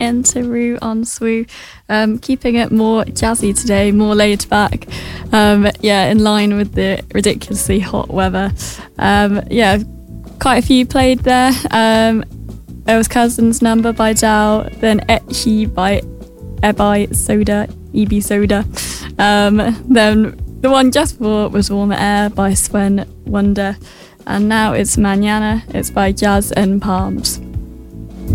into Rue on Swoo. Keeping it more jazzy today, more laid back. In line with the ridiculously hot weather. Quite a few played there. There was Cousin's Number by Dao, then Et He by Ebi Soda, EB Soda. Then the one just before was Warmer Air by Sven Wonder. And now it's Mañana, it's by Jazz and Palms.